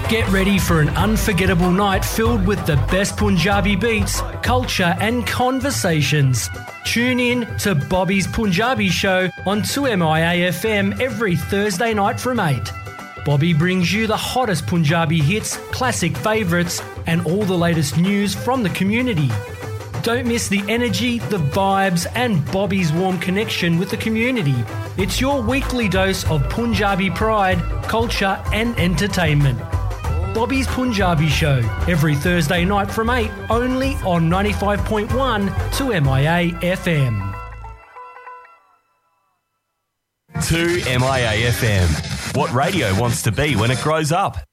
Get ready for an unforgettable night filled with the best Punjabi beats, culture and conversations. Tune in to Bobby's Punjabi Show on 2MIA FM every Thursday night from 8. Bobby brings you the hottest Punjabi hits, classic favourites and all the latest news from the community. Don't miss the energy, the vibes and Bobby's warm connection with the community. It's your weekly dose of Punjabi pride, culture and entertainment. Bobby's Punjabi Show, every Thursday night from 8, only on 95.1 2MIA FM. 2MIA FM. What radio wants to be when it grows up.